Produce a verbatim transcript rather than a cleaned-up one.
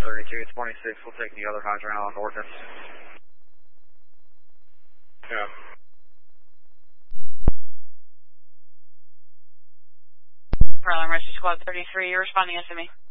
thirty-two twenty-six, we'll take the other hydrant out on Norton. Yeah. Pearl Rescue Squad thirty-three, you're responding to me.